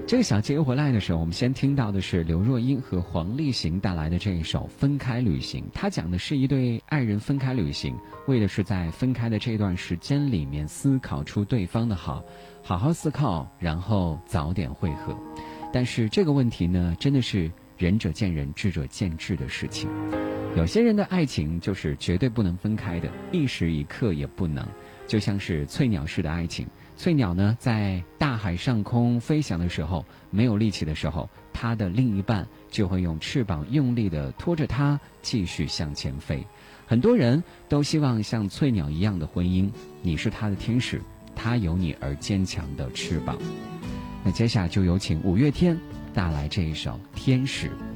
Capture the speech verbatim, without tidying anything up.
这个小节回来的时候，我们先听到的是刘若英和黄立行带来的这一首《分开旅行》。它讲的是一对爱人分开旅行，为的是在分开的这段时间里面思考出对方的好，好好思考，然后早点会合。但是这个问题呢，真的是仁者见仁，智者见智的事情。有些人的爱情就是绝对不能分开的，一时一刻也不能，就像是翠鸟式的爱情。翠鸟呢，在大海上空飞翔的时候，没有力气的时候，它的另一半就会用翅膀用力地拖着它继续向前飞。很多人都希望像翠鸟一样的婚姻，你是他的天使，他有你而坚强的翅膀。那接下来就有请五月天带来这一首《天使》。